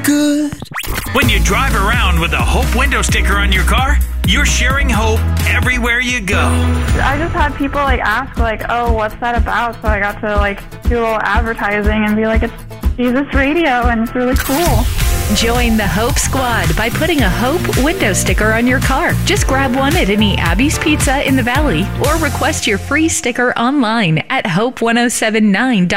good. When you drive around with a Hope window sticker on your car, you're sharing hope everywhere you go. I just had people ask oh, what's that about? So I got to do a little advertising and be like, it's Jesus Radio and it's really cool. Join the Hope Squad by putting a Hope window sticker on your car. Just grab one at any Abby's Pizza in the Valley or request your free sticker online at hope1079.com.